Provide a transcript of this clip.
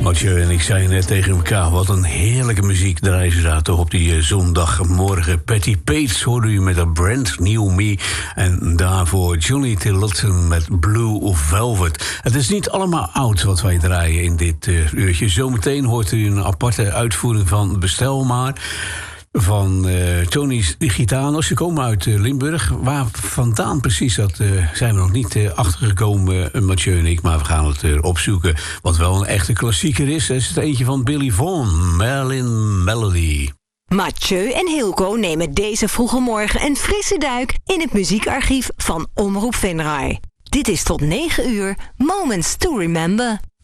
Mathieu en ik zeiden net tegen elkaar, wat een heerlijke muziek draaien ze daar toch op die zondagmorgen. Patty Pates hoorde u met een Brand New Me. En daarvoor Johnny Tillotson met Blue Velvet. Het is niet allemaal oud wat wij draaien in dit uurtje. Zometeen hoort u een aparte uitvoering van Bestel Maar. Van Tony's Gitanos. Ze komen uit Limburg. Waar vandaan precies, dat zijn we nog niet achtergekomen, Mathieu en ik. Maar we gaan het opzoeken. Wat wel een echte klassieker is. Dat is het eentje van Billy Vaughan, Merlin Melody. Mathieu en Hilco nemen deze vroege morgen een frisse duik in het muziekarchief van Omroep Venray. Dit is tot 9 uur Moments to Remember.